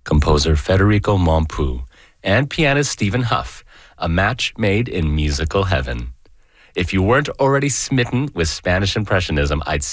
composer Federico Montpu, and pianist Stephen Huff, a match made in musical heaven. If you weren't already smitten with Spanish Impressionism, I'd